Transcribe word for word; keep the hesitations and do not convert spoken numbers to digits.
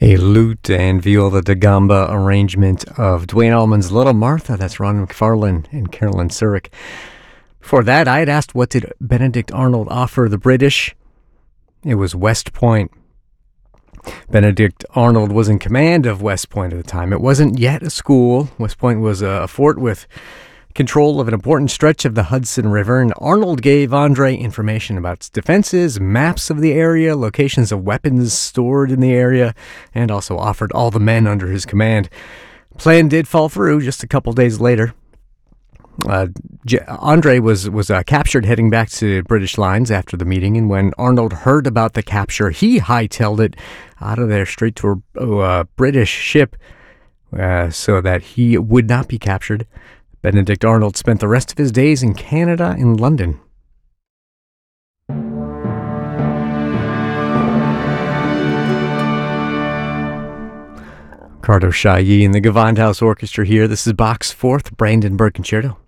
A lute and viola da gamba arrangement of Duane Allman's Little Martha. That's Ron McFarlane and Carolyn Surik. Before that, I had asked, what did Benedict Arnold offer the British? It was West Point. Benedict Arnold was in command of West Point at the time. It wasn't yet a school. West Point was a fort with control of an important stretch of the Hudson River, and Arnold gave Andre information about its defenses, maps of the area, locations of weapons stored in the area, and also offered all the men under his command. Plan did fall through just a couple days later. Uh, J- Andre was was uh, captured heading back to British lines after the meeting, and when Arnold heard about the capture, he hightailed it out of there straight to a uh, British ship uh, so that he would not be captured. Benedict Arnold spent the rest of his days in Canada and London. Ricardo Chailly and the Gewandhaus Orchestra here. This is Bach's Fourth Brandenburg Concerto.